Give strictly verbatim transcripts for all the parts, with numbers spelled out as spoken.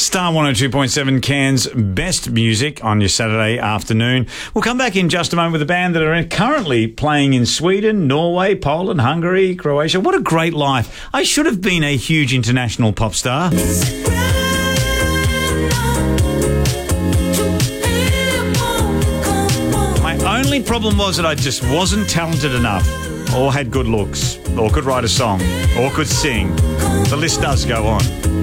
Star one oh two point seven, Cairns' best music on your Saturday afternoon. We'll come back in just a moment with a band that are currently playing in Sweden, Norway, Poland, Hungary, Croatia. What a great life. I should have been a huge international pop star. My only problem was that I just wasn't talented enough, or had good looks, or could write a song, or could sing. The list does go on.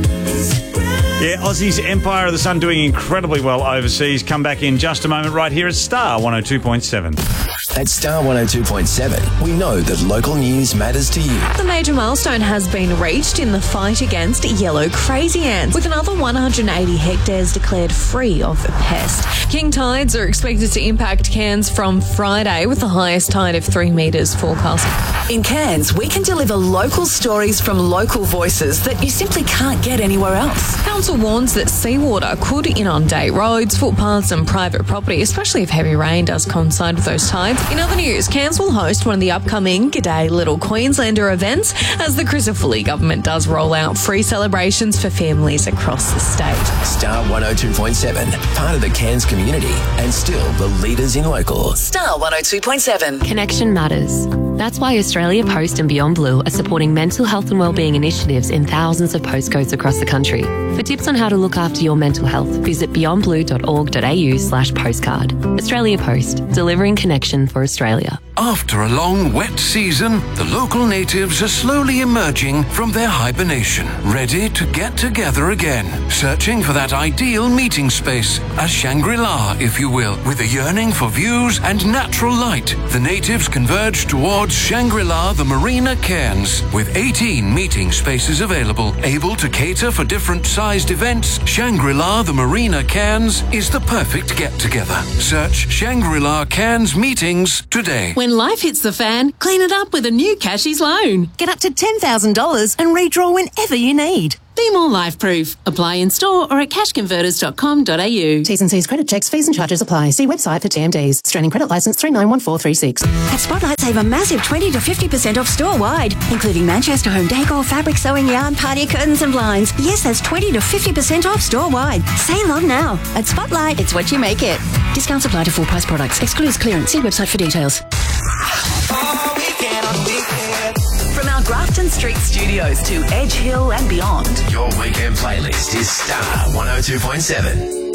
Yeah, Aussie's Empire of the Sun doing incredibly well overseas. Come back in just a moment right here at Star one oh two point seven. At Star one oh two point seven, we know that local news matters to you. The major milestone has been reached in the fight against yellow crazy ants, with another one hundred eighty hectares declared free of the pest. King tides are expected to impact Cairns from Friday, with the highest tide of three metres forecast. In Cairns, we can deliver local stories from local voices that you simply can't get anywhere else. Council warns that seawater could inundate roads, footpaths and private property, especially if heavy rain does coincide with those tides. In other news, Cairns will host one of the upcoming G'day Little Queenslander events as the Crisafulli government does roll out free celebrations for families across the state. Star one oh two point seven, part of the Cairns community and still the leaders in local. Star one oh two point seven. Connection matters. That's why Australia Post and Beyond Blue are supporting mental health and wellbeing initiatives in thousands of postcodes across the country. For tips on how to look after your mental health, visit beyond blue dot org dot a u slash postcard. Australia Post, delivering connection for Australia. After a long wet season, the local natives are slowly emerging from their hibernation, ready to get together again, searching for that ideal meeting space, a Shangri-La, if you will. With a yearning for views and natural light, the natives converge towards Shangri-La the Marina Cairns. With eighteen meeting spaces available, able to cater for different sized events, Shangri-La the Marina Cairns is the perfect get-together. Search Shangri-La Cairns Meetings today. When life hits the fan, clean it up with a new Cashies loan. Get up to ten thousand dollars and redraw whenever you need. Be more life-proof. Apply in store or at cash converters dot com dot a u. T's and C's credit checks, fees and charges apply. See website for T M Ds. Australian Credit Licence three nine one four three six. At Spotlight, save a massive twenty to fifty percent off store-wide, including Manchester home decor, fabric, sewing, yarn, party curtains and blinds. Yes, that's twenty to fifty percent off store-wide. Save on now. At Spotlight, it's what you make it. Discounts apply to full-price products. Excludes clearance. See website for details. From our Grafton Street studios to Edge Hill and beyond, Your weekend playlist is Star one oh two point seven.